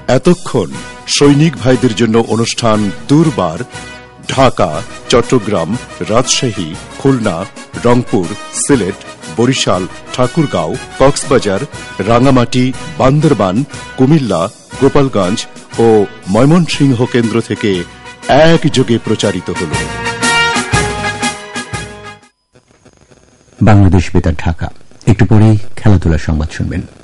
এতক্ষণ সৈনিক ভাইদের জন্য অনুষ্ঠান দুর্বার ঢাকা, চট্টগ্রাম, রাজশাহী, খুলনা, রংপুর, সিলেট, বরিশাল, ঠাকুরগাঁও, কক্সবাজার, রাঙামাটি, বান্দরবান, কুমিল্লা, গোপালগঞ্জ ও ময়মনসিংহ কেন্দ্র থেকে একযোগে প্রচারিত হল। বাংলাদেশ বেতার ঢাকা। একটু পরেই খেলাধুলার সংবাদ শুনবেন।